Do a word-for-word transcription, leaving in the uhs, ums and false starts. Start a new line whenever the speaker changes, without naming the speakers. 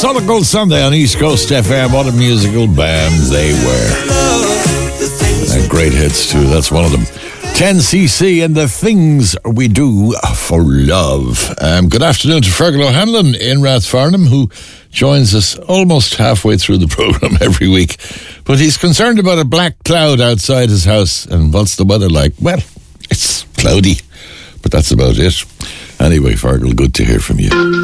Solid Gold Sunday on East Coast F M. What a musical band they were. And great hits too. That's one of them. ten C C and the things we do for love. Um, good afternoon to Fergal O'Hanlon in Rathfarnham, who joins us almost halfway through the programme every week. But he's concerned about a black cloud outside his house. And what's the weather like? Well, it's cloudy, but that's about it. Anyway, Fergal, good to hear from you.